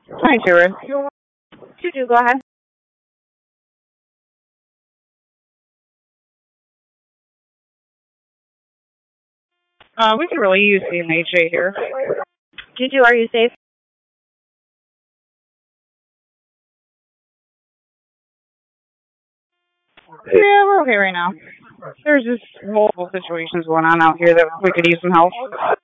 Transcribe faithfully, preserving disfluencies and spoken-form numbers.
Hi, Sarah. Juju, go ahead. Uh, we can really use C M H A here. Juju, are you safe? Yeah, we're okay right now. There's just multiple situations going on out here that we could use some help.